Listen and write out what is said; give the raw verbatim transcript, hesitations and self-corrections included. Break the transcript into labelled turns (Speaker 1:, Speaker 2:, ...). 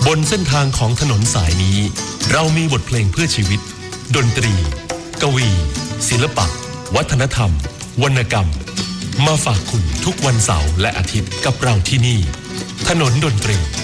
Speaker 1: บนเส้นทางของถนนสายนี้เรามีบทเพลงเพื่อชีวิตดนตรีกวีศิลปะวัฒนธรรมวรรณกรรมมาฝากคุณทุกวันเสาร์และอาทิตย์กับเราที่นี่ถนนดนตรี